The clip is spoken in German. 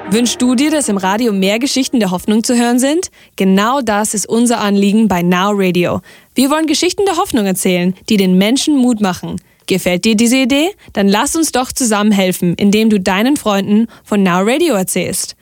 Wünschst du dir, dass im Radio mehr Geschichten der Hoffnung zu hören sind? Genau das ist unser Anliegen bei Now Radio. Wir wollen Geschichten der Hoffnung erzählen, die den Menschen Mut machen. Gefällt dir diese Idee? Dann lass uns doch zusammen helfen, indem du deinen Freunden von Now Radio erzählst.